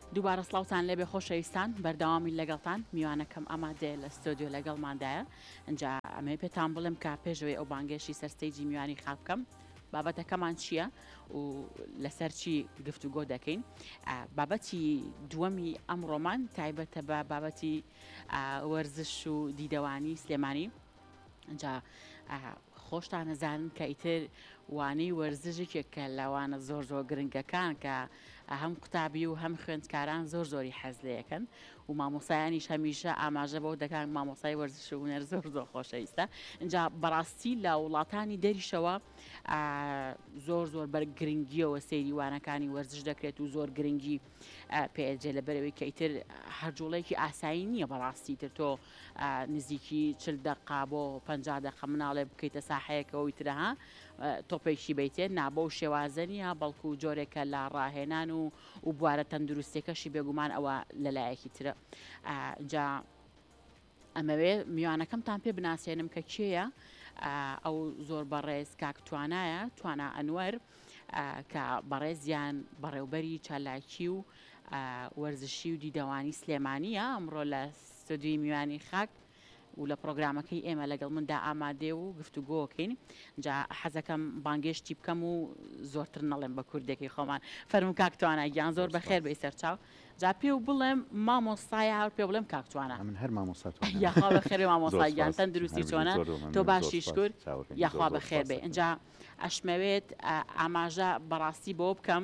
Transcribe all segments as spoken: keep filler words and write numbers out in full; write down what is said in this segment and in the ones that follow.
دووبارە سڵاوتان لێبێ خۆشەویستان بەردەوامی لەگەڵتان میوانەکەم ئامادەیە لە ستۆدیۆ لەگەڵماندایە اینجا ئەمێ پێتان بڵێم کا پێشەوەی ئەو بانگێشی سەرستەیجی میوانی خاکەم بابەتەکەمان چییە و لەسەر چی گفتوگۆ دەکەین بابەتی دووەمی ئەمڕۆمان تایبەتە بە بابەتی وەرزش و دیدەوانی سلێمانی اینجا خۆشتان نەزانن کە ئیتر وانەی وەرزشێک کە لەوانە زۆر زۆر گرنگەکان کە هەم قوتابی و هەم خوێندکاران زۆر زۆری حەز لەکەن و مامۆسایانیش هەمیشە ئاماژە بەو دەکەن مامۆسای وەرزش و هونەر زۆر زۆر خۆشەویستە اینجا بەڕاستی لە وڵاتانی دەریشەوە زۆر زۆر بەرگرنگیەوە سەیری وانەکانی وەرزش دەکرێت و زۆر گرنگی پێجێ لە بەرەوەی کە ئیتر هەرجوڵێکی ئاسایی نییە بەڕاستی تر تۆ نزیکی چل دقا بۆ پەنجا دقە مناڵێ بکەیتە ساحەیەکەوە ئیترەها تۆپێکی بیتێت نابۆ و شێوازەنیە بەڵکو و جۆرێکە لە ڕاهێنان و و بوارە تەندروستێکەشی بێگومان ئەوە لەلایەکی ترە جا ئەمەوێ میوانەکەمتان پێ بناسیێنم کە کێیە ئەو زۆر بەڕێز کاکتوانایە توانە ئەنوەر کە بەڕێزیان بەڕێوبەری چالاکی و وەرزشی و دیدەوانی سلێمانیە ئەمڕۆ لە ستۆدیۆی میوانی خاک و لە پرۆگرامەکەی ئێمە لەگەڵ مندا ئامادێ و گفتوگۆکەین جا حەزەکەم بانگێشتی بکەم و زۆرتر نەڵێم بە کوردێکی خۆمان فەرموو کاکتوانە گیان زۆر بەخێر بەی سەرچاو جا پێ و بڵێم مامۆستایە هەر پێ بڵێم کاکتوانە من هەر مامۆستاتوانە یاخوا بەخێر مامۆستاییان تەندروستی چۆنە تۆ باشی شکر یاخوا بەخێر بێ اینجا ئەشمەوێت ئاماژە بەڕاستی بۆ بکەم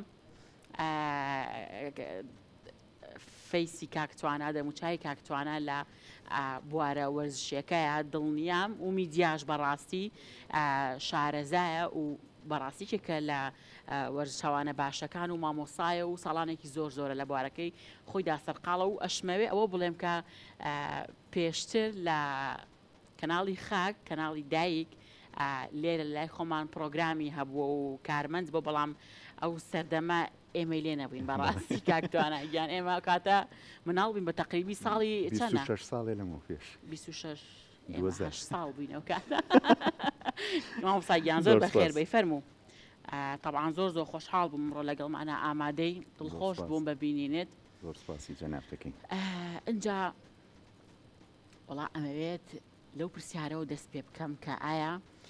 فەیسی کاکتوانە دەموچای کاکتوانە لە بوارە وەرزشیەکەیە دڵنیام و میدیاش بەڕاستی شارەزایە و بەڕاستیکە لە وەرزشەوانە باشەکان و مامۆسایە و ساڵانێکی زۆر زۆرە لە بوارەکەی خۆیدا سەرقاڵە و ئەشمەوێ ئەوە بڵێم کە پێشتر لە کەناڵی خاک کەناڵی دایک لێرە لای خۆمان پرۆگرامی هەبووە و کارمەند بۆ بەڵام ئەو سەردەمە ئێمە لێ نەبووین بەڕاستی کاکتوانە گیان ئێمە کاتە مناڵ بووین بە تەقریبی ساڵی چەندە شەش ساڵێ لەمەوە پێش بیست و شەش ساڵ بووینەوە کاتە مامۆستاگیان زۆر بەخێر بەی فەرموو طبعاً زۆر زۆر خۆشحاڵ بووم ئەمڕۆ لەگەڵمانە ئامادەی دڵخۆش بووم ببینینێت زۆر سپاسی جەناب دەکەین اینجا وەڵا ئەمەوێت لەو پرسیارەوە دەست پێ بکەم کە ئایا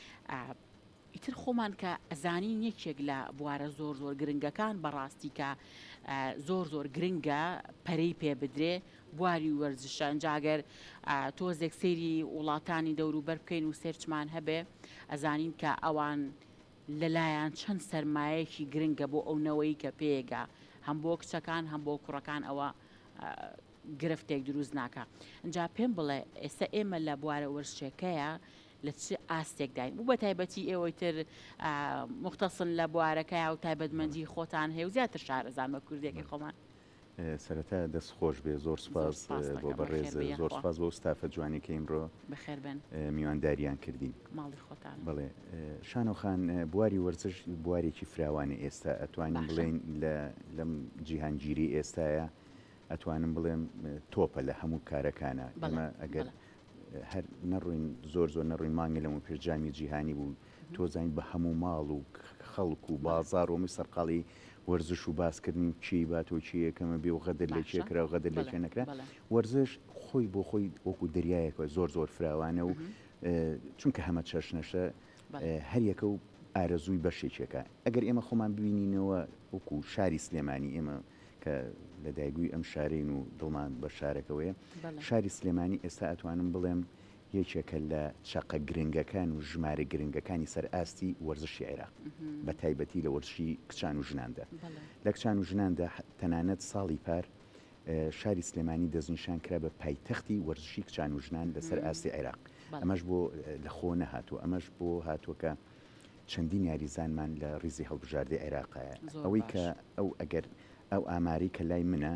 ئیتر خۆمان کە ئەزانین یەکێک لە بوارە زۆر زۆر گرنگەکان بەڕاستی کە زۆر زۆر گرنگە پەرەی پێ بدرێ بواری وەرزشە ئەنجاگەر تۆزێک سەیری وڵاتانی دەوروبەر بکەین و سێرچمان هەبێ ئەزانین کە ئەوان لەلایەن چەند سەرمایەکی گرنگە بۆ ئەونەوەی کە پێگا هەم بۆ کچەکان هەم بۆ کوڕەکان ئەوە گرفتێک دروست ناکە ئەنجا پێم بڵێ ئێستا ئێمە لە بوارە وەرزشەکەیە لە چ ئاستێکداین و بە تایبەتی ئێوەی تر مختصن لە بوارەکەی و تایبەتمەندی خۆتان هەیە و زیاتر شارەزان بە کوردێکی خۆمان سەرەتا دەست خۆش بێ زۆر سپاس بۆ بەڕێز زۆر سپاس بۆ ستافە جوانێکە ئیمڕۆ بەخێر بن میوانداریان کردین ماڵی خۆتان بڵێ شانۆخان بواری وەرزش بوارێکی فراوانە ئێستا ئەتوانین بڵێن لەم جیهانگیری ئێستاە ئەتوانم بڵێم تۆپە لە هەموو کارەکانە ئەمە ئەگەر هەر نەڕوین زۆر زۆر نەڕووین مانگە لەمە پێرجامی جیهانی بوو تۆزانین بە هەموو ماڵ و خەڵک و بازار و سەرقاڵی وەرزش و باسکردنی چی بات و چی یەکەمە بێ و غەدر لە چێکرا و غەدر لە چێ نەکرا وەرزش خۆی بۆ خۆی وەکو دەریایەکە زۆر زۆر فراوانە و چونکە هەمە چەشنەشە هەر یەکە و ئارەزووی بەشێکێکە ئەگەر ئێمە خۆمان ببینینەوە وەکو شاری سلێمانی ئێمە کە لە دایگووی ئەم شارین و دڵمان بە شارەکەوەیە شاری سلێمانی ئێستا ئەتوانم بڵێم یەکێکە لە چەقە گرنگەکان و ژمارە گرنگەکانی سەر ئاستی وەرزشی عێراق بە تایبەتی لە وەرزشی کچان و ژناندا لە کچان و ژناندا تەنانەت ساڵی پار شاری سلێمانی دەستنیشان کرا بە پایتەختی وەرزشی کچان و ژنان لەسەر ئاستی عێراق ئەمەش بۆ لە خۆ نەهاتووە ئەمەش بۆ هاتووەکە چەندین یاریزانمان لە ڕیزی هەڵبژاردەی عێراقایە ئەوەی کە ئەو ئەگەر ئەو ئاماری کە لای منە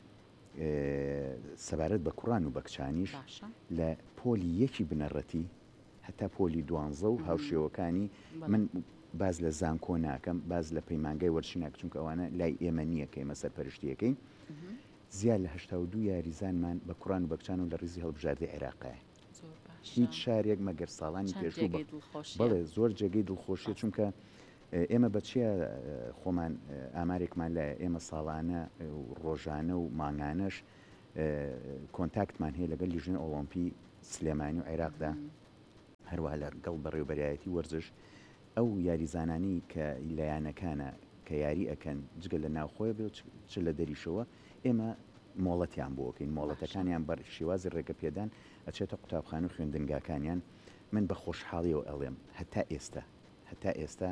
سەبارەت بە کوڕان و بە کچانیش لە پۆلی یەکی بنەڕەتی هەتا پۆلی دوانزە و هاوشێوەکانی من باز لە زانکۆ ناکەم باز لە پەیمانگای وەرزشی ناکەم چونکە ئەوانە لای ئێمە نییە کە ئێمە سەرپەرشتیەکەین زیاد لە هەشتا و دوو یاریزانمان بە کوڕان و بە کچان و لە ڕیزی هەڵبژاردەی عێراقایە هیچ شارێک مەگەر ساڵانی پێشوو بڵێ زۆر جێگەی دڵخۆشیە چونکە ئێمە بەچیە خۆمان ئامارێکمان لە ئێمە ساڵانە و ڕۆژانە و مانگانەش کۆنتاکتمان هەیە لەگەڵ لیژنە ئۆلۆمپی سلێمانی و عێراقدا هەروەها لەگەڵ بەڕێوەبەرایەتی وەرزش ئەو یاریزانانی کە لایەنەکانە کە یاری ئەەکەن جگە لە ناوخۆی بێ چ لە دەریشەوە ئێمە مۆڵەتیان بۆکەین مۆڵەتەکانیان بەر شێوازی ڕێگە پێدان ئەچێتە قوتابخان و خوێندنگاکانیان من بە خۆشحاڵیەوە ئەڵێم هەتا ئێستا هەتا ئێستا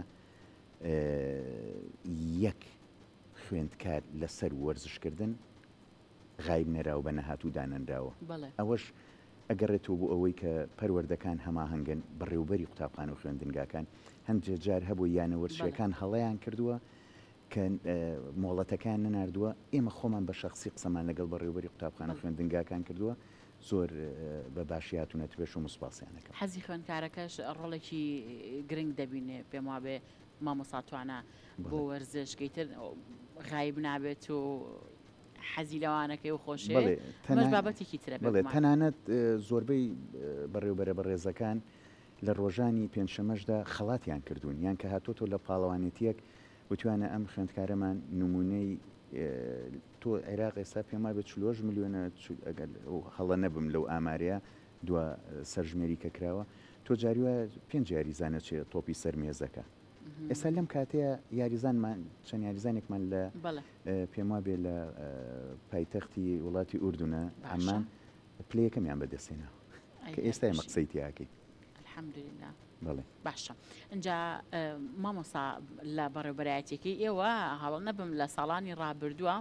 یەک خوێندکار لەسەر وەرزشکردن غایب نەراو بە نەهاتوو دانەنراوە ئەوەش ئەگەڕێتەوە بۆ ئەوەی کە پەروەردەکان هەماهەنگن بەڕێوبەری قوتابخانە و خوێندنگاکان هەندێک جار هەبوو یانە وەرزشیەکان هەڵەیان کردووە کە مۆڵەتەکان نەناردووە ئێمە خۆمان بە شخصی قسەمان لەگەڵ بەڕێوبەری قوتابخانە و خوێندنگاکان کردووە زۆر بە باشی هاتوونەتبێش و مسپاسیانەکە حەزی خوێندکارەکەش ڕۆڵێکی گرنگ دەبینێ پێم وابێ مامۆساتوانە بۆ وەرزشگەیتر غایب نابێت و حەزی لەوانەکەی و خۆشێ مەش بابەتێکی ترە بڵێ تەنانەت زۆربەی بەڕێوبەرە بەڕێزەکان لە ڕۆژانی پێنجشەمەشدا خەڵاتیان کردوون یان کە هاتۆتۆ لە پاڵەوانێتیەک وتوانە ئەم خوێندکارەمان نمونەی تۆ عێراق ئێستا پێما بە چلۆژ میلیۆنە هەڵە نەبم لەو ئامارەیە دووە سەرژمێری کە کراوە تۆ جاریوە پێنج یاریزانە چێ تۆپی سەر مێزەکە ئێستا لەم کاتەیە یاریزانمان چەند یاریزانێکمان لە پێم وابێ لە پایتەختی وڵاتی ئوردونە ئەمان پلەیەکەمیان بەدەستێنەوە کە ئێستا ئێمە قسەی تیاکەی الحەمدولillah بەڵێ باشە اینجا مامۆستا لە بەڕێوەبەرایەتێکی ئێوە هەڵە نەبم لە ساڵانی ڕابردووە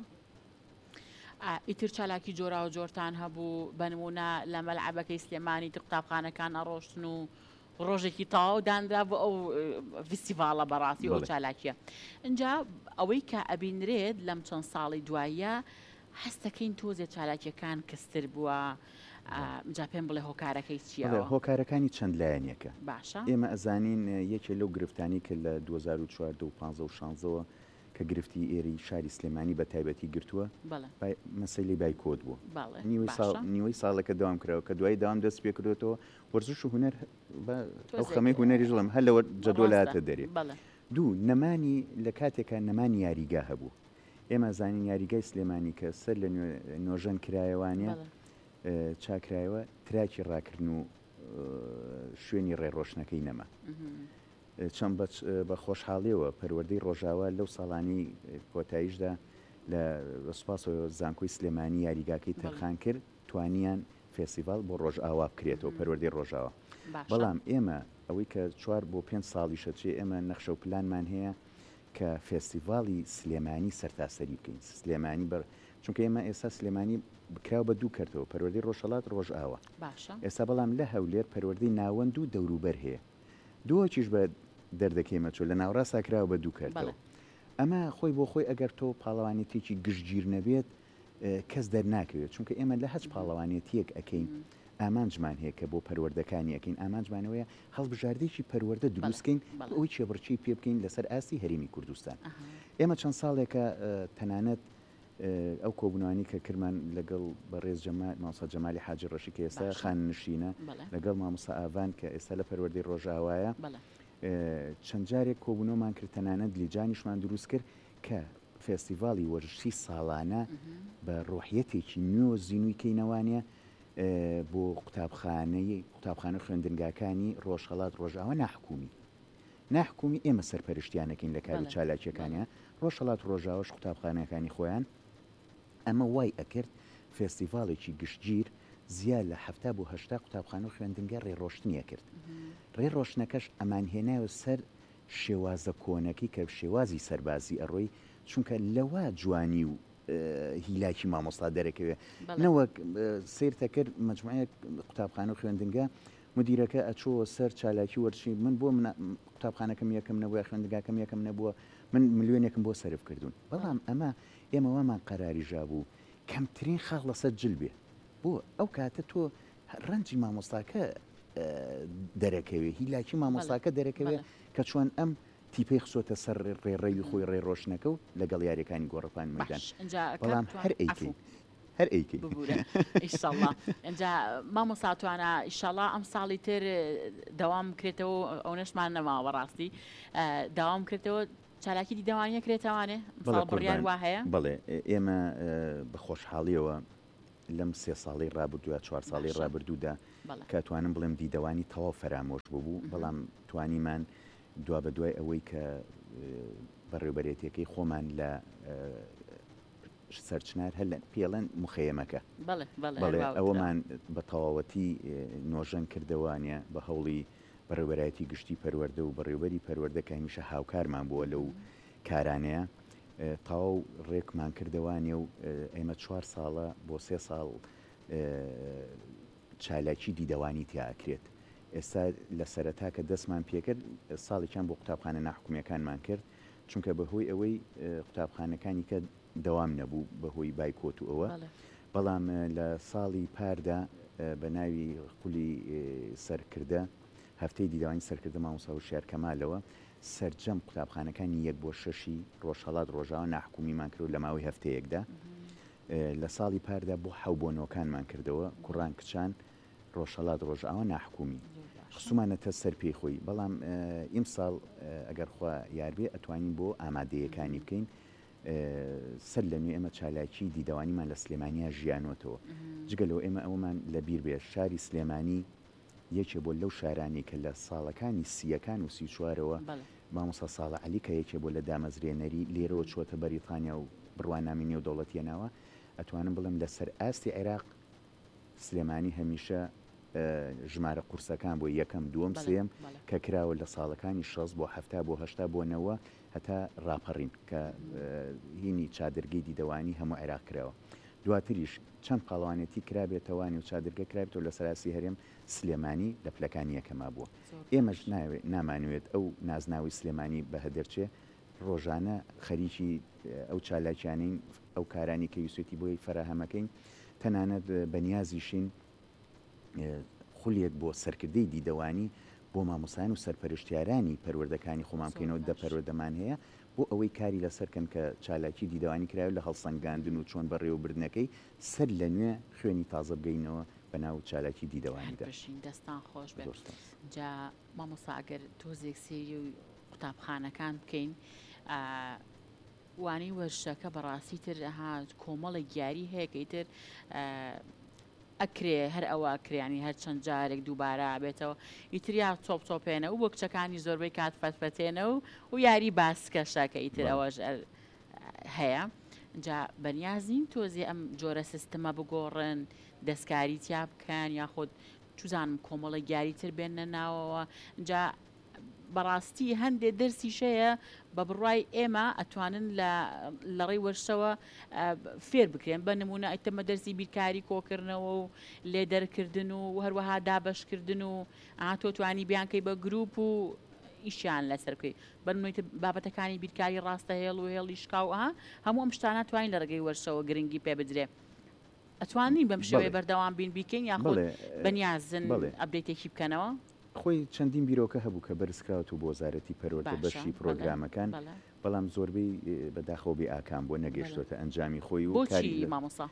ئیتر چالاکی جۆرا و جۆرتان هەبوو بەنمونە لە مەلعەبەکەی سلێمانی قوتابخانەکان ئەڕۆشتن و ڕۆژێکی تاو دانرا بۆ ئەو فستیڤالە بەڕاستی ئەو چالاکیە اینجا ئەوەی کە ئەبینرێت لەم چەند ساڵی دوایە هەستەکەین تۆزێ چالاکیەکان کەستر بووە جا پێم بڵێ هۆکارەکەی چیە هۆکارەکانی چەند لایەنێکە باشە ئێمە ئەزانین یەکێ لەو گرفتانی کە لە دوو هەزار و چواردە و پانزە و شانزەوە کە گرفتی ئێری شاری سلێمانی بە تایبەتی گرتووە مەسەلەی بایکۆت بوو نیوەی ساڵەکە داوام کراوە کە دوای داوام دەست پێ کردوێتەوە وەرزش و هونەر ئەو خەمەی هونەری ژڵم هەر لەوە جەدۆلاتە دەرێ دوو نەمانی لە کاتێکە نەمانی یاریگا هەبوو ئێمە زانین یاریگای سلێمانی کە سەر لە نۆژەن کرایەوانە چاکرایەوە تراکی ڕاکردن و شوێنی ڕێڕۆشنەکەی نەما چەند بە خۆشحاڵیەوە پەروەردەی ڕۆژاوە لەو ساڵانی کۆتاییشدا لە سوپاسەوە زانکۆی سلێمانی یاریگاکەی تەرخان کرد توانیان فێستیڤال بۆ ڕۆژ ئاوا بکرێتەوە پەروەردەی ڕۆژاوە بەڵام ئێمە ئەوەی کە چوار بۆ پێنج ساڵیشە چێ ئێمە نەخشە و پلانمان هەیە کە فێستیڤاڵی سلێمانی سەرتاسەری بکەین سلێمانی بەر چونکە ئێمە ئێستا سلێمانی بکراو بە دوو کردەوە پەروەردەی ڕۆژهەڵات ڕۆژ ئاوە ئێستا بەڵام لە هەولێر پەروەردەی ناوەند و دەوروبەر هەیە دووەکیش بە دەردەکەیمە چۆ لە ناوڕاستە کراوە بە دوو کردەوە ئەمە خۆی بۆ خۆی ئەگەر تۆ پاڵەوانێتێکی گشتگیر نەبێت کەس دەرناکەوێت چونکە ئێمە لە هەچ پاڵەوانێتیەک ئەەکەین ئامانجمان هەیە کە بۆ پەروەردەکانی ئەەکەین ئامانجمانەوەیە هەڵبژاردێکی پەروەردە دروستکەین ئەوی چێبڕچی پێ بکەین لەسەر ئاستی هەرێمی کوردستان ئێمە چەند ساڵێکە تەنانەت ئەو کۆبوونانی کە کرمان لەگەڵ بەڕێز مامۆستا جەمالی حاجی ڕەشی کە ئێستا خان نشینە لەگەڵ مامۆستا ئاڤان کە ئێستا لە پەروەردەی ڕۆژاوایە چەند جارێک کۆبوونەوەمان کرد تەنانەت لیجانیشمان دروست کرد کە فێستیڤاڵی وەرزشی ساڵانە بە ڕۆحیەتێکی نوێ زیینووی کەینەوانە بۆ قوتابخانەی قوتابخانە خوێندنگاکانی ڕۆژهەڵات ڕۆژاوە ناحکومی ناحکومی ئێمە سەرپەرشتیانەکەین لە کاری چالاکیەکانیان ڕۆژهەڵات ڕۆژاوەش قوتابخانەکانی خۆیان ئەمە وای ئەکرد فێستیڤاڵێکی گشتگیر زیاد لە هەفتا بۆ هەشتا قوتابخانە و خوێندنگا ڕێڕۆشتنیە کرد ڕێڕۆشنەکەش ئەمان هێناوە سەر شێوازە کۆنەکەی کە شێوازی سەربازی ئەڕۆی چونکە لەوە جوانی و هیلاکی مامۆستا دەرەکەوێ نەوەک سیرتە کرد مەجموعەیە قوتابخانە و خوێندنگا مدیرەکە ئەچۆوە سەر چالاکی وەرچی من بۆ من قوتابخانەکەم یەکەم نەبووە خوێندنگاکەم یەکەم نەبووە من ملیۆنێکم بۆ سەرف کردوون بەڵام ئەمە ئێمە وەمان قەراری ژابوو کەمترین خاڵ لەسەر جل بێ بۆ ئەو کاتە تۆ ڕەنجی مامۆستاکە دەرەکەوێ هیلاکی مامۆستاکە دەرەکەوێ کە چۆن ئەم تیپەی خسۆتە سەر ڕێڕەوی خۆی ڕێڕۆشنەکە و لەگەڵ یاریەکانی گۆڕەپان میدان بەڵام هەر ئەیکەین هەر ئەیکەی ببوورە ئیشەڵڵا ئەجا مامۆساتوانە ئیشەڵڵا ئەم ساڵی تر دەوام کرێتەوە ئەو نەشمان نەماوە ڕاستی داوام کرێتەوە چالاکی دیدەوانیە کرێتەوانێ بڕیار وا هەیە بڵێ ئێمە بە خۆشحاڵیەوە لەم سێ ساڵی ڕابردووە چوار ساڵی ڕابردوودا کاتوانم بڵێم دیدەوانی تەواو فەرامۆش بوو بەڵام توانیمان دوا بە دوای ئەوەی کە بەڕێوبەرێتیەکەی خۆمان لە سەرچنار هەر لە پێڵەن مخەیەمەکە بەڵێ ئەوەمان بە تەواوەتی نۆژەن کردوانە بە هەوڵی بەڕێوبەرایەتی گشتی پەروەردە و بەڕێوبەری پەروەردە کە هەمیشە هاوکارمان بووە لەو کارانەیە تەواو ڕێکمان کردوانێ و ئێمە چوار ساڵە بۆ سێ ساڵ چالاکی دیدەوانی تیاکرێت ئێستا لە سەرەتا کە دەستمان پێکرد ساڵێکیان بۆ قوتابخانە ناحکومیەکانمان کرد چونکە بەهۆی ئەوەی قوتابخانەکانی کە دەوام نەبوو بەهۆی بایکۆت و ئەوە بەڵام لە ساڵی پاردا بە ناوی قولی سەرکردە هەفتەی دیدەوانی سەرکردە مامۆستا هوشیار کەمالەوە سەرجەم قوتابخانەکانی یەک بۆ شەشی ڕۆژهەڵات ڕۆژاوە ناحکومیمان کرد لە ماوەی هەفتەیەکدا لە ساڵی پاردا بۆ حەو بۆ نۆکانمان کردەوە کوڕان کچان ڕۆژهەڵات ڕۆژاوە ناحکومی خسومانەتە سەر پێی خۆی بەڵام ئیم ساڵ ئەگەر خوا یاربێ ئەتوانین بۆ ئامادەیەکانی بکەین سەر لە نوێ ئێمە چالاکی دیدەوانیمان لە سلێمانیا ژیانۆتەوە جگەلەوە ئێمە ئەومان لە بیر بێ شاری سلێمانی یەکێ بۆ لەو شارانی کە لە ساڵەکانی سیەکان و سی چوارەوە مامۆستا ساڵە عەلی کە یەکێ بۆ لە دامەزرێنەری لێرەوە چۆتە بەریتانیا و بڕوانامی نێو دەوڵەتیەناوە ئەتوانم بڵم لە سەر ئاستی عێراق سلێمانی هەمیشە ژمارە قورسەکان بۆ یەکەم دووەم سێم کە کراوە لە ساڵەکانی شەش بۆ هەفتا بۆ هەشتا بۆنەوە هەتا ڕاپەڕین کە هینی چادرگەی دیدەوانی هەموو عێراق کراوە دواتریش چەند قاڵوانێتی کرابێتەوانی و چادرگە کرابێتەوە لە سەراسی هەرێم سلێمانی لە پلەکانی یەکەما بووە ئێمەش نامانوێت ئەو نازناوی سلێمانی بە هەدەرچێ ڕۆژانە خەریکی ئەو چالاکیانین ئەو کارانی کە یوسێتی بۆی فەراهەمەکەین تەنانەت بەنیازیشین خولێک بۆ سەرکردەی دیدەوانی بۆ مامۆسایان و سەرپەرشتیارانی پەروەردەکانی خۆمان بکەینەوە دە پەروەردەمان هەیە بۆ ئەوەی کاری لەسەرکەن کە چالاکی دیدەوانی کراوە لە هەڵسەنگاندن و چۆن بەڕێوەبردنەکەی سەر لە نوێ خوێنی تازە بگەینەوە بە ناو چالاکی دیدەوانیدا دەستان خۆش بێت جا مامۆستا ئەگەر تۆزێک سێری و قوتابخانەکان بکەین وانی وەرشەکە بەڕاستی تر ها کۆمەڵی گیاری هەیە کە ئیتر ئەکرێ هەر ئەوە کریانی هەر چەند جارێک دووبارە بێتەوە ئیتریا چۆپ چۆپێنە و بۆ کچەکانی زۆربەی کات فەتفەتێنە و و یاری باسکەشە کە ئیتر ئەوەش هەیە جا بەنیازین تۆزی ئەم جۆرە سیستەمە بگۆڕن دەستکاری تیا بکەن یاخود چوزانم کۆمەڵی گیاری تر بێنە ناوەوە جا بەڕاستی هەندێک دەرسیشەیە بە بڕای ئێمە ئەتوانن لە ڕێی وەرشەوە فێر بکرێن بە نمونە ئەیتەمە دەرسی بیرکاری کۆکردنەوە و لێ دەرکردن و هەروەها دابەشکردن و ئاتۆ توانی بیانکەی بە گروپ و ئیشیان لەسەر بکەی بەنمونەی بابەتەکانی بیرکاری ڕاستە هێڵ و هێڵی شکاوها هەموو ئەم شتانە توانین لە ڕێگەی وەرشەوە گرنگی پێ بدرێ ئەتوانین بەم شێوەیە بەردەوام بین بیکەین یاخود بەنیازن ئەبدێتێکی بکەنەوە خۆی چەندین بیرۆکە هەبوو کە بەرزکراوت و بۆ وەزارەتی پەروەردە بەشی پرۆگرامەکان بەڵام زۆربەی بەداخەوە ئاکام بۆ نەگەیشتۆتە ئەنجامی خۆی و کاری مامۆستا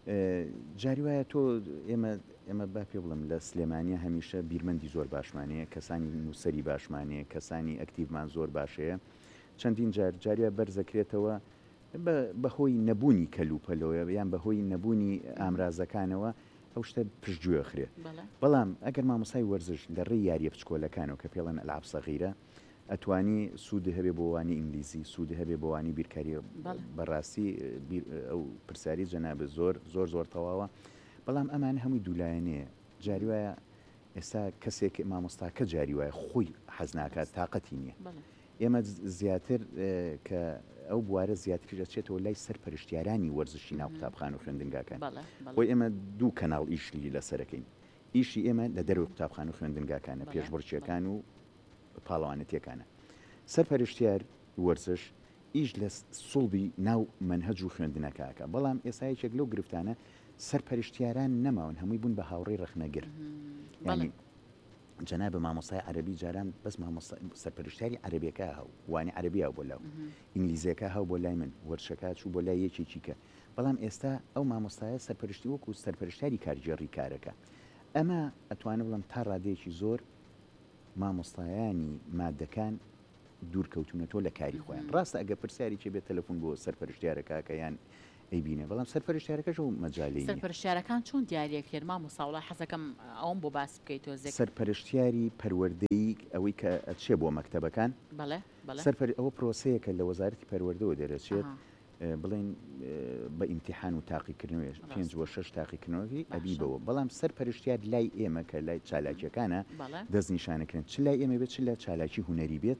جاری وایە تۆ ئێمە ئێمە با پێ بڵم لە سلێمانیا هەمیشە بیرمەندی زۆر باشمانەیە کەسانی نووسری باشمانەیە کەسانی ئەکتیڤمان زۆر باشەیە چەندین جار جاریە بەرزەکرێتەوە بەهۆی نەبوونی کەلوپەلەوە یان بەهۆی نەبوونی ئامرازەکانەوە ئەو شتە پشتگوێ خرێت بەڵام ئەگەر مامۆسای وەرزش لە ڕێی یاریە بچکۆلەکانەوە کە پێڵەن ئەلعاب سەغیرە ئەتوانی سوودی هەبێ بۆوانی ئینگلیزی سوودی هەبێ بۆوانی بیرکاری بەڕاستی ئەو پرسیاری جەنابە زۆر زۆر زۆر تەواوە بەڵام ئەمان هەمووی دوولایەنەیە جاری وایە ئێستا کەسێک مامۆستاکە جاری وایە خۆی حەزناکات تااقەتی نییە ئێمە زیاتر کە ئەو بوارە زیاتری دەچێتەوە لای سەرپەرشتیارانی وەرزشی ناو قوتابخانە و خوێندنگاکان بۆی ئێمە دوو کەناڵ ئیشلی لەسەرەکەین ئیشی ئێمە لە دەروی قوتابخانە و خوێندنگاکانە پێشبڕکیەکان و پاڵەوانەتیەکانە سەرپەرشتیار وەرزش ئیش لە سوڵبی ناو منهەج و خوێندنەکەکە بەڵام ئێسایەکێک لەو گرفتانە سەرپەرشتیاران نەماون هەمووی بوون بە هاوڕێی ڕەخنەگر جەنابە مامۆستای عەربی جاران بەس سەرپەرشتیاری عەربیەکە هاو وانی عەربیا بۆ لاو ئینگلیزیەکە هاو بۆ لای من وەرشەکە چوو بۆ لای یەکێکی کە بەڵام ئێستا ئەو مامۆستایە سەرپەرشتی وەکو سەرپەرشتیاری کارژێڕی کارەکە ئەمە ئەتوانە بڵم تا ڕادەیەکی زۆر مامۆستایانی مادەکان دوورکەوتونەتۆ لە کاری خۆیان ڕاستە ئەگە پرسیاری چێ بێت تەلەفۆن بۆ سەرپەرشتیارەکە یان ئەیبینێ بەڵام سەرپەرشتیارەکەش و مەجای سەرپەرشتیارەکان چۆن دیارەکرد مامۆساوڵە حەزەکەم ئەوم بۆ باس بکەیتەوە زێک سەرپەرشتیاری پەروەردەی ئەوەی کە ئەچێ بۆ مەکتەبەکان بەڵێ سەرپەر ئەوە پرۆسەیەکە لە وەزارەتی پەروەردەوە دەرەچێت بڵێن بە ئیمتیحان و تاقیکردنەوەی پێنج بۆ شەش تاقیکردنەوەی ئەبیبەوە بەڵام سەرپەرشتیار لای ئێمە کە لای چالاکیەکانە دەست نیشانەکردن چ لای ئێمە بێت چ لە چالاکی هوەری بێت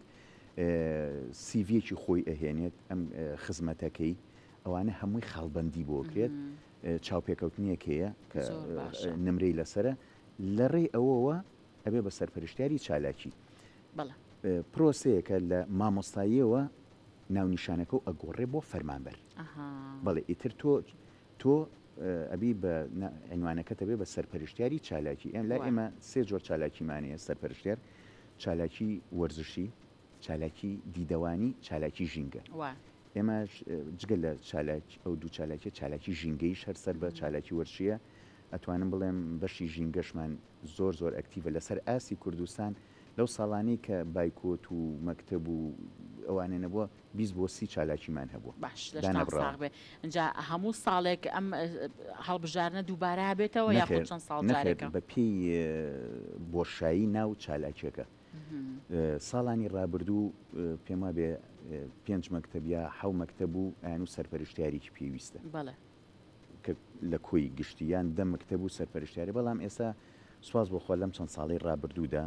سیڤیەکی خۆی ئەهێنێت ئەم خزمەتەکەی ئەوانە هەمووی خاڵبەندی بۆ کرێت چاوپێکەوتنیەکەیە کە نمرەی لەسرە لە ڕێ ئەوەوە ئەبێ بە سەرپەرشتیاری چالاکی پرۆسەیەکە لە مامۆستاییەوە ناونیشانەکە و ئەگۆڕێ بۆ فەرمانبەر بەڵێ ئیتر تۆ تۆ ئەبی بە عنوانەکەتە بێ بە سەرپەرشتیاری چالاکی ئەم لا ئێمە سێ جۆر چالاکیمانەیە سەرپەرشتیار چالاکی وەرزشی چالاکی دیدەوانی چالاکی ژینگە ئێمە جگە لە ئەو دوو چالاکی چالاکی ژینگەیش هەر سەر بە چالاکی وەرشیە ئەتوانم بڵێم بەشی ژینگەشمان زۆر زۆر ئەکتیڤە لەسەر ئاسی کوردستان لەو ساڵانەی کە بایکۆت و مەکتەب و ئەوانە نەبووە بیست بۆ سی چالاکیمان هەبووە باش بێ اینجا هەموو ساڵێک ئەم هەڵبژارنە دووبارە بێتەوە یا چەند ساڵ جارێکە بە پێی بۆشایی ناو چالاکیەکە ساڵانی ڕابردوو پێم وابێ پێنج مەکتەب یا حەو مەکتەب و ئەیان و سەرپەرشتیارێکی پێویستە بەڵێ کە لە کۆی گشتیان دە مەکتەب و سەرپەرشتیاری بەڵام ئێستا سواز بۆ خۆ لەم چەند ساڵی ڕابردوودا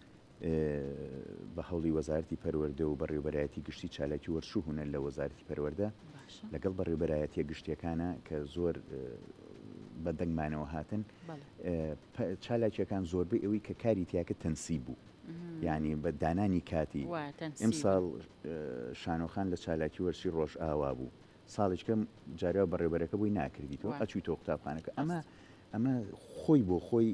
بە هەوڵی وەزارەتی پەروەردە و بەڕێوەبەرایەتی گشتی چالاکی وەرش و هونەر لە وەزارەتی پەروەردە لەگەڵ بەڕێوەبەرایەتیە گشتیەکانە کە زۆر بە دەنگمانەوە هاتن چالاکیەکان زۆربەی ئەوەی کە کاری تیاکە تەنسیب بوو یعنی بە دانانی کاتی ئەمساڵ شانۆخان لە چالاکی وەرشی ڕۆژ ئاوا بوو ساڵێککەم جارەوە بەڕێوەبەرەکە بووی ناکردیتەوە ئەچوی تۆ قوتابخانەکە ئەمە ئەمە خۆی بۆ خۆی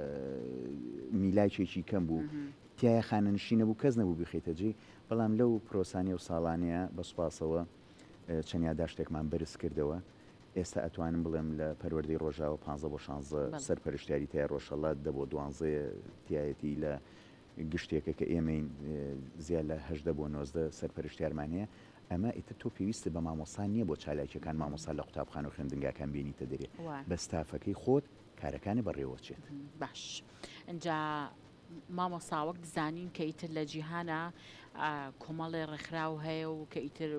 میلاچێکی کەم بوو تایە خانەنشی نەبوو کەس نەبوو بخێتە جێ بەڵام لەو پرۆسانیە و ساڵانەیە بە سوپاسەوە چەندیادا شتێکمان بەرز کردەوە ئێستا ئەتوانم بڵێم لە پەروەردەی ڕۆژاوە پانزە بۆ شانزە سەرپەرشتیاری تای ڕۆژهەڵات دە بۆ دوانزەیە تایەتی لە گشتێکە کە ئێمەین زیاد لە هەژدە بۆ نۆزدە سەرپەرشتیارمان هەیە ئەمە ئیتر تۆ پێویستە بە مامۆستا نییە بۆ چالاکیەکان مامۆستا لە قوتابخانە و خوێندنگاکان بینیتە دەرێ بە ستافەکەی خۆت کارەکانی بەڕێوەچێت باش اینجا مامۆساوەک دزانین کە ئیتر لە جیهانە کۆمەڵی ڕێکخراو هەیە و کە ئیتر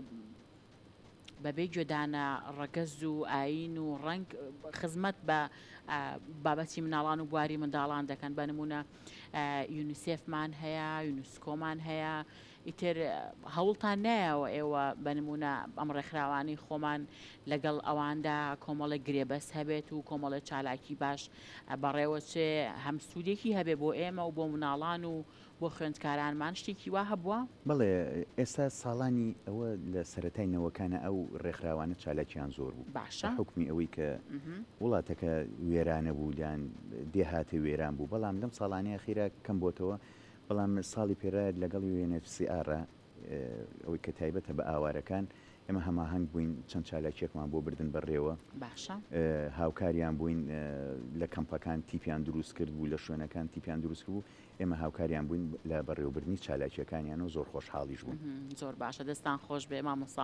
بەبێ گوێدانە ڕەگەز و ئاین و ڕنگ خزمەت بە بابەتی مناڵان و بواری منداڵان دەکەن بە نمونە یونیسێفمان هەیە یونسکۆمان هەیە ئیتر هەوڵتان نایەوە ئێوە بە نمونە ئەم ڕێکخراوانی خۆمان لەگەڵ ئەواندا کۆمەڵی گرێبەس هەبێت و کۆمەڵی چالاکی باش بەڕێوەچێ هەم سوودێکی هەبێ بۆ ئێمە و بۆ مناڵان و بۆ خوێندکارانمان شتێکی وا هەبووە؟ بڵێ ئێستا ساڵانی ئەوە لە سەرەتای نەوەکانە ئەو ڕێکخراوانە چالاکیان زۆر بوو باشە حکمی ئەوەی کە وڵاتەکە وێرانە بوو یان دێهاتە وێران بوو بەڵام لەم ساڵانەیە خێرا کەم بۆتەوە بەڵام ساڵی پێرە لەگەڵ یو ئێن ئەف سی ئارە ئەوەی کە تایبەتە بە ئاوارەکان ئێمە هەماهەنگ بووین چەند چالاکیەکمان بۆ بردن بەڕێوە باشە هاوکاریان بووین لە کەمپەکان تیپیان دروست کرد بوو لە شوێنەکان تیپیان دروست بوو ئێمە هاوکاریان بووین لە بەڕێوەبردننی چالاکیەکانیان و زۆر خۆشحاڵیش بوون زۆر باشە دەستان خۆش بێ مامۆستا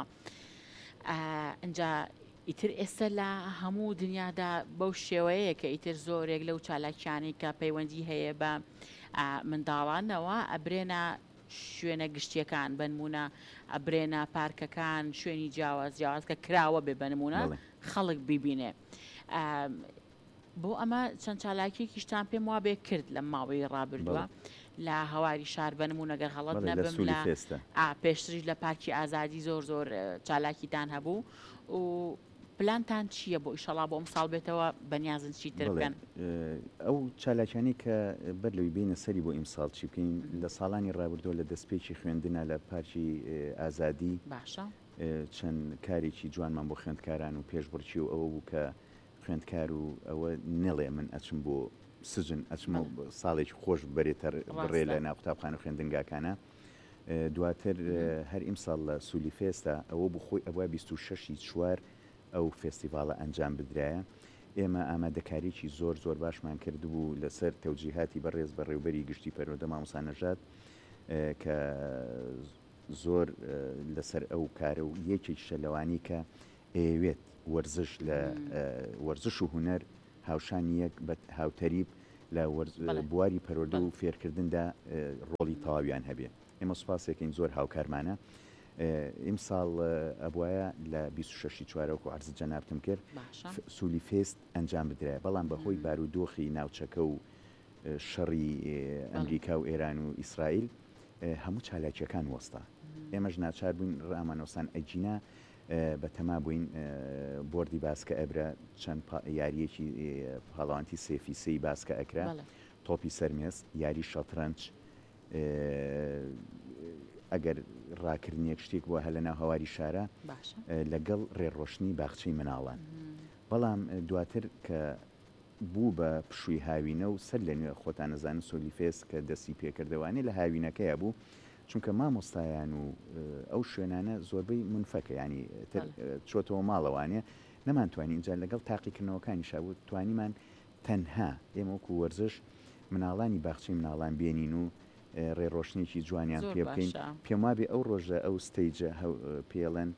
ئەجا ئیتر ئێستا لە هەموو دنیادا بەو شێوەیە کە ئیتر زۆرێک لەو چالاکیانی کە پەیوەندی هەیە بە منداڵانەوە ئەبرێنە شوێنە گشتیەکان بنمونە ئەبرێنە پارکەکان شوێنی جیاواز جیاواز کە کراوە بێ بنمونە خەڵک بیبینێ بۆ ئەمە چەند چالاکیێکی شتان پێم وا بێ کرد لە ماوەی ڕابردووە لە هەواری شار بنمونە گەر هەڵەت نەبم لە پێشتریش لە پارکی ئازادی زۆر زۆر چالاکیتان هەبوو و پلانتان چییە بۆ ئیشەڵا بۆ ئەم ساڵ بێتەوە بەنیازن چی تر بکەن؟ ئەو چالاکیانی کە بەر لەوی بینە سەری بۆ ئیمساڵ چی بکەین لە ساڵانی ڕابردووە لە دەستپێکی خوێندنە لە پارکی ئازادی باشە چەند کارێکی جوانمان بۆ خوێندکاران و پێشبڕکی و ئەوە بوو کە خوێندکار و ئەوە نەڵێ من ئەچم بۆ سجن ئەچمە ساڵێکی خۆش بەرێتە بڕێ لە ناو قوتابخانە خوێندنگاکانە. دواتر هەر ئیمساڵ لە سولی فێستا ئەوە بخۆی ئەوە بیست و شەشی چوار ئەو فێستیڤالە ئەنجام بدرایە. ئێمە ئامادەکاریی زۆر زۆر باشمان کردبوو لەسەر تەوجیهاتی بەڕێز بە ڕێوبەری گشتی پەروەردە مامۆستا نەژاد کە زۆر لەسەر ئەو کارە و یەکێک شەلەوانی کە ئەوێت وەرزش لە وەرزش و هوەر هاوشانی یەک بە هاوتەریب لە بواری پەروەردە و فێرکردندا ڕۆڵی تەواویان هەبێ. ئێمە سوپاسێکین زۆر هاوکارمانە. ئیمساڵ ئەبواە لە بیست و شەشی چوارەوەکو عەرزت جەنابتم کرد سولی فێست ئەنجام بدرایە، بەڵام بەهۆی بارودۆخی ناوچەکە و شەڕی ئەمریکا و ئێران و ئیسرائیل هەموو چالاکیەکان وەستا. ئێمەش ناچار بووین ڕامانۆسان ئەجینا بە تەما بووین بۆردی باسکە ئەبرە چەند یاریەکی پاڵاوانتی سێفی سێی باسکە ئەکرا، تۆپی سەرمێست، یاری شەترەنج، ئەگەر ڕاکردنیەک شتێک بووە هە لە ناو هەواری شارە لەگەڵ ڕێڕۆشنی باخچەی مناڵان. بەڵام دواتر کە بوو بە پشووی هاوینە و سەر لە نوێ خۆتان نەزانن سۆلی فێس کە دەستی پێکردەوانی لە هاوینەکەیە بوو، چونکە مامۆستایان و ئەو شوێنانە زۆربەی منفەکە، ینی چۆتەوە ماڵەوانێ نەمانتوانی اینجا لەگەڵ تاقیکردنەوەکانی شابوو توانیمان تەنها ئێمە وەکو وەرزش مناڵانی باخچەی مناڵان بێنین و ڕێڕۆشنێکی جوانیان پێ بکەین. پێم وابێ ئەو ڕۆژە ئەو ستەیجە پێڵەن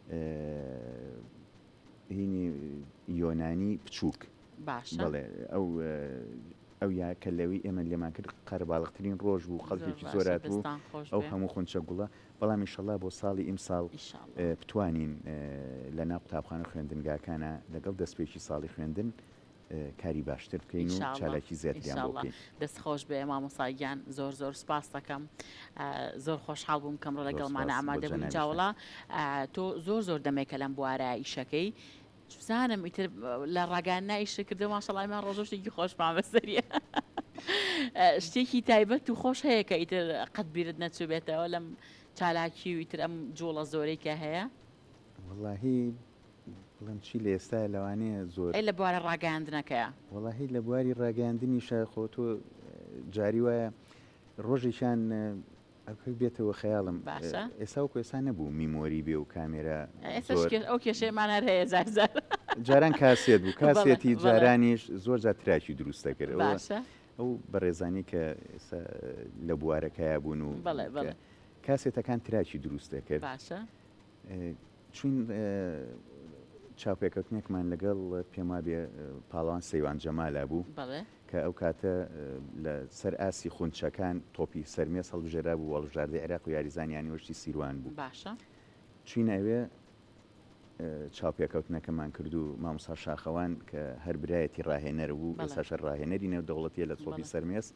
هینی یۆنانی بچووک بەڵێ ئەو ئەو یا کە لەوی ئێمە لێمان کرد قەرباڵغترین ڕۆژ بوو، خەڵکێکی زۆرات بوو ئەو هەموو خونچە گوڵە. بەڵام ئینشەڵا بۆ ساڵی ئیمساڵ بتوانین لە ناو قوتابخانە خوێندنگاکانە لەگەڵ دەستپێکی ساڵی خوێندن کاری باشتر بکەین و چالاکی زیاتریان بۆ بکەین. دەستخۆش بێ مامۆستاییان، زۆر زۆر سپاس دەکەم. زۆر خۆشحاڵ بووم کەمڕۆ لەگەڵمانە ئامادە بووین. جاوڵا تۆ زۆر زۆر دەمێکە لەم بوارە ئیشەکەی زانم ئیتر لە ڕاگەان نایشە کردو ماشەڵایمان ڕۆژۆشتێکی خۆشمان بەسەریە. شتێکی تایبەت و خۆش هەیە کە ئیتر قەت بیرت نەچوو بێتەوە لەم چالاکی و ئیتر ئەم جوڵە زۆرەی کە هەیە؟ وەڵاهی بڵم چی لە ئێستا لەوانەیە زۆر لە بوارە ڕاگەاندنەکەیە. وەڵاهی لە بواری ڕاگەاندنیشە خۆ تۆ جاری وایە ڕۆژێکیان ئەوکە بێتەوە خەیاڵم ئێستا و کوێسان نەبوو میمۆری بێ و کامێرە ئەو کێشەیەمان هەر هەیە زارزار جاران کاسێت بوو، کاسێتی جارانیش زۆر جار تراکی دروستە کردەوە. ئەو بەڕێزانی کە ئێستا لە بوارەکەیە بوون و کاسێتەکان تراکی دروستە کرد. چوین چاوپێکەوتنێکمان لەگەڵ پێم وابێ پاڵەوان سەیوان جەمالە بوو کە ئەو کاتە لە سەر ئاسی خونچەکان تۆپی سەرمێس هەڵبژێرا بوو وەڵژاردەی عێراق و یاریزانیانی وەشتی سیروان بوو. باشە چوینە ئەوێ چاوپێکەوتنەکەمان کرد و مامۆستا شاخەوان کە هەر برایەتی ڕاهێنەر بوو ئێستاشە ڕاهێنەری نێودەوڵەتیە لە تۆپی سەرمێس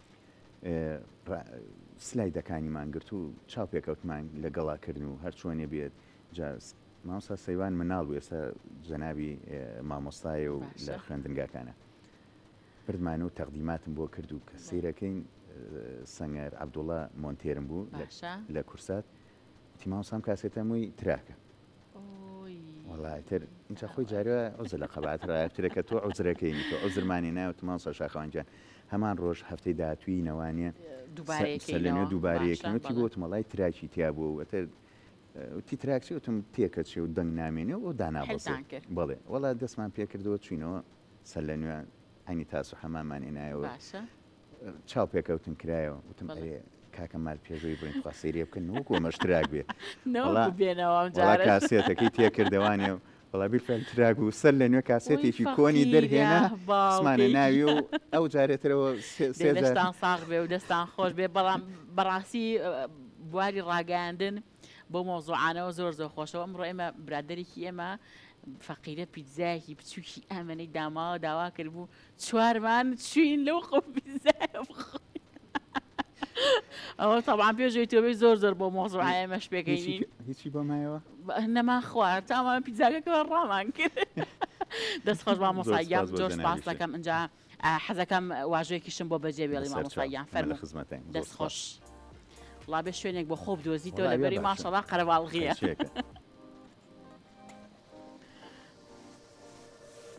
سلایدەکانیمان گرت و چاوپێکەوتمان لەگەڵا کردن و هەر چۆنێ بێت مامۆستا سەیوان مناڵ بوو ئێستا جەنابی مامۆستایە و لە خوێندنگاکانە بردمانە و تەقدیماتم بۆ کرد و کە سیرەکەین سەنگەر عەبدوڵڵا مۆنتێرم بوو لە کورسات تی مامۆستام کاسێتەمووی تراکە وەڵای تر اینجا خۆی جارێوە عوزر لە قەبات ڕایەترەکە تۆ عوزرەکەینی تۆ عوزرمانی ناوت مامۆستا شاخەوانجان هەمان ڕۆژ هەفتەی داهاتووی نەوانێ سەرلەنوێ دووبارەیەکردنەوەتی بۆ وتمەڵای تراکی تیا بوو ئەتر تی تراکسی وتم تێکەچێ و دەنگ نامێنێ و دانابەسێ بڵێ وەڵا دەستمان پێکردەوە چوینەوە سەر لە نوێ ئەنی تاسو هەمامان هێنایەوە چاو پێکەوتن کرایەوە وتم کاکە مال پێشەوەی بڵین خوا سەیرێ بکەن وەکو ئەمەشتراک بێ کاسێتەکەی تێکردەوانێ و وەڵا بیرفەن تراک و سەر لە نوێ کاسێتێکی کۆنی دەرهێنا سمانە ناوی و ئەو جارێتەوە دەستان ساغ بێ و دەستان خۆش بێ بەڵام بەڕاستی بواری ڕاگەاندن بۆ مۆزوعانەوە زۆر زۆر خۆشەوە. ئەمڕۆ ئێمە برادێکی ئێمە فەقیرە پیتزایەکی بچووکی ئەمەەی داماوە داوا کرد بوو چوارمان چوین لەو خۆ پیتزایە بخۆین. ئەوە تەبعاً پێشەوەی تۆبەی زۆر زۆر بۆ مۆزوعە ئێمەش پێگەینین هیچی بۆ مایەوە نەمان خوارد تامان پیتزاکەکەەوە ڕامان کرد. دەستخۆش مامۆستاییان زۆر سپاس دەکەم. ئەنجا حەزەکەم واژەیەکیشم بۆ بەجێ بێڵی مامۆستاییان فەرموو دەستخۆش وڵا بێ شوێنێک بۆ خۆب دۆزیتەوە لەبەری ماشەڵا قەرەباڵغیە.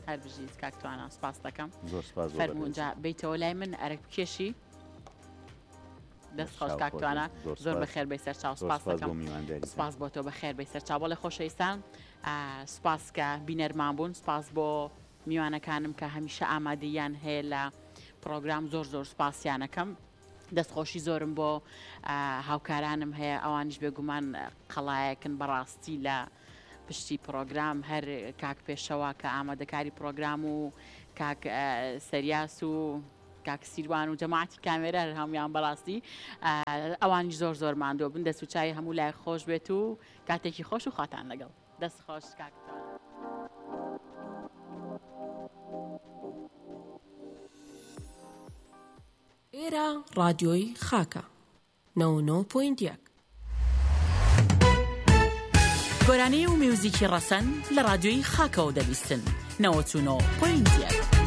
هەر بژیت کاکتوانە سپاس دەکەم زۆر سپاس فەرمونجا بیتەوە لای من ئەرک بکێشی دەست خۆش کاکتوانە زۆر بەخێر بەی سەرچاو سپاس دەکەم سپاس بۆ تۆ بەخێر بەی سەرچاو بەڵێ خۆشەویستان سپاس کە بینەرمان بوون سپاس بۆ میوانەکانم کە هەمیشە ئامادەیان هەیە لە پرۆگرام زۆر زۆر سپاسیانەکەم دەستخۆشی زۆرم بۆ هاوکارانم هەیە ئەوانیش بێگومان قەڵایەکن بەڕاستی لە پشتی پرۆگرام هەر کاک پێشەوە کە ئامادەکاری پرۆگرام و کاک سەریاس و کاک سیروان و جەماعەتی کامێرە هەمویان بەڕاستی ئەوانیش زۆر زۆر ماندووە بن دەست و چای هەموو لای خۆش بێت و کاتێکی خۆش و خاتان لەگەڵ دەست خۆش کاکتان. ئێرە ڕادیۆی خاکە نەوە و نۆ پۆینت یەک گۆرانەی و میوزیکی ڕەسەن لە ڕادیۆی خاکەوە دەبیستن نەوە و نۆ پۆینت یەک.